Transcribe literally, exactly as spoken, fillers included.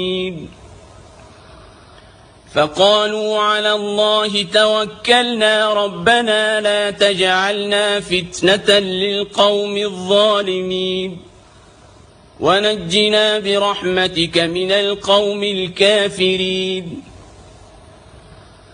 فقالوا على الله توكلنا ربنا لا تجعلنا فتنة للقوم الظالمين ونجنا برحمتك من القوم الكافرين